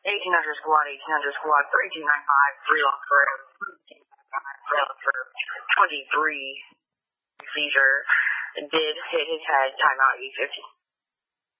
1800 squad, 1800 squad, 3295, 3 lost for 23 seizure. Did hit his head, timeout, E50.